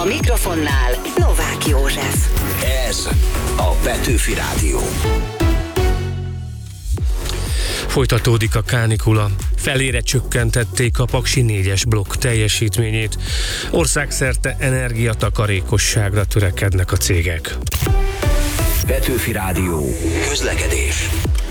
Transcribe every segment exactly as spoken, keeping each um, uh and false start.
A mikrofonnál Novák József. Ez a Petőfi Rádió. Folytatódik a kánikula. Felére csökkentették a Paksi négyes blokk teljesítményét. Országszerte energiatakarékosságra törekednek a cégek. Petőfi Rádió. Közlekedés.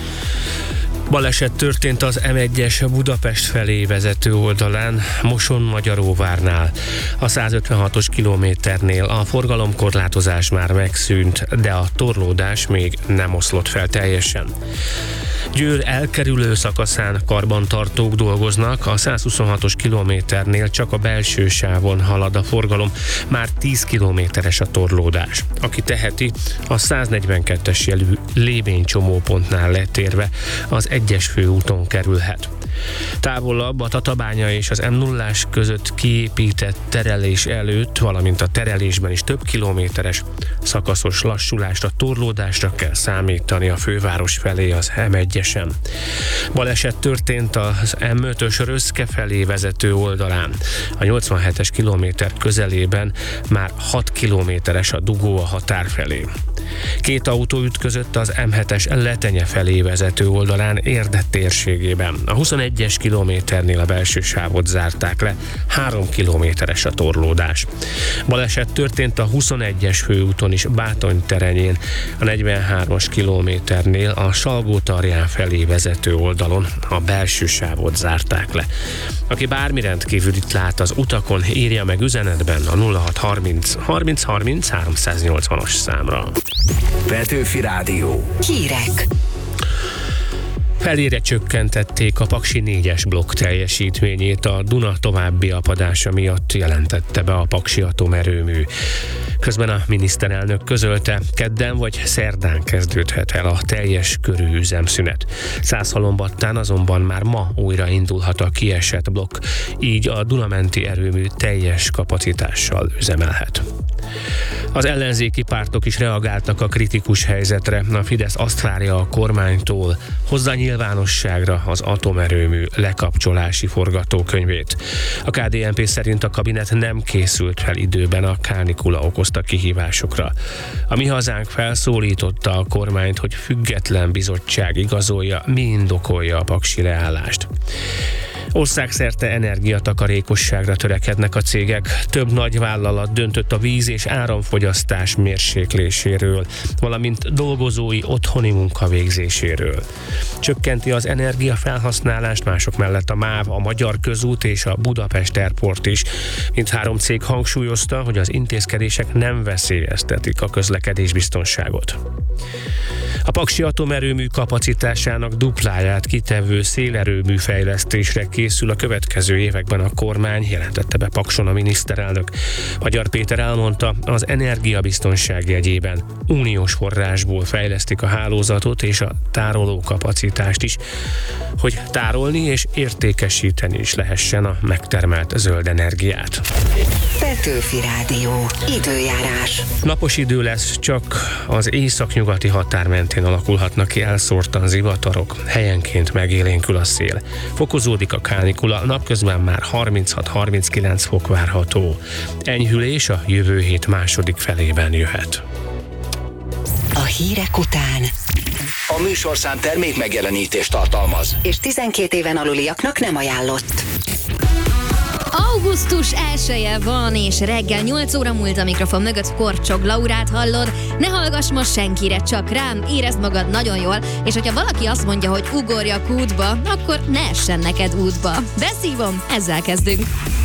Baleset történt az em egyes Budapest felé vezető oldalán, Moson-Magyaróvárnál. A százötvenhatos kilométernél a forgalomkorlátozás már megszűnt, de a torlódás még nem oszlott fel teljesen. Győr elkerülő szakaszán karbantartók dolgoznak, a százhuszonhatos kilométernél csak a belső sávon halad a forgalom, már tíz kilométeres a torlódás. Aki teheti, a száznegyvenkettes jelű Lévény-csomópontnál letérve az egyes főúton kerülhet. Távolabb a Tatabánya és az em nullás között kiépített terelés előtt, valamint a terelésben is több kilométeres szakaszos lassulásra, torlódásra kell számítani a főváros felé az em egyesen. Baleset történt az em ötös Röszke felé vezető oldalán. A nyolcvanhetes kilométer közelében már hat kilométeres a dugó a határ felé. Két autó ütközött az em hetes Letenye felé vezető oldalán Érde térségében. A huszonegyes kilométernél a belső sávot zárták le, három kilométeres a torlódás. Baleset történt a huszonegyes főúton is Bátony-terenyén, a negyvenhármas kilométernél a Salgótarján felé vezető oldalon a belső sávot zárták le. Aki bármi rendkívülit lát az utakon, írja meg üzenetben a nulla hat harminc harminc harminc háromszáznyolcvanas számra. Petőfi Rádió. Hírek. Felére csökkentették a Paksi négyes blokk teljesítményét a Duna további apadása miatt, jelentette be a Paksi atomerőmű. Közben a miniszterelnök közölte, kedden vagy szerdán kezdődhet el a teljes körű üzemszünet. Százhalombattán azonban már ma újra indulhat a kiesett blokk, így a Dunamenti erőmű teljes kapacitással üzemelhet. Az ellenzéki pártok is reagáltak a kritikus helyzetre. A Fidesz azt várja a kormánytól, hozza nyilvánosságra az atomerőmű lekapcsolási forgatókönyvét. A ká dé en pé szerint a kabinet nem készült fel időben a kánikula okozta kihívásokra. A Mi Hazánk felszólította a kormányt, hogy független bizottság igazolja, mi indokolja a paksi leállást. Országszerte energiatakarékosságra törekednek a cégek. Több nagy vállalat döntött a víz- és áramfogyasztás mérsékléséről, valamint dolgozói otthoni munkavégzéséről. Csökkenti az energiafelhasználást mások mellett a MÁV, a Magyar Közút és a Budapest Airport is. Mindhárom cég hangsúlyozta, hogy az intézkedések nem veszélyeztetik a közlekedésbiztonságot. A Paksi atomerőmű kapacitásának dupláját kitevő szélerőmű fejlesztésre készül a következő években a kormány, jelentette be Pakson a miniszterelnök. Magyar Péter elmondta, az energiabiztonság jegyében uniós forrásból fejlesztik a hálózatot és a tároló kapacitást is, hogy tárolni és értékesíteni is lehessen a megtermelt zöld energiát. Petőfi Rádió. Időjárás. Napos idő lesz, csak az északnyugati határ mentén alakulhatnak ki elszórtan zivatarok, helyenként megélénkül a szél. Fokozódik a kánikula, napközben már harminchat-harminckilenc fok várható. Enyhülés a jövő hét második felében jöhet. A hírek után A műsorszám termék megjelenítést tartalmaz, és tizenkét éven aluliaknak nem ajánlott. augusztus elseje van, és reggel nyolc óra múlt a mikrofon mögött Korcsog Laurát hallod. Ne hallgass most senkire, csak rám, érezd magad nagyon jól, és hogyha valaki azt mondja, hogy ugorjak útba, akkor ne essen neked útba. Beszívom, ezzel kezdünk.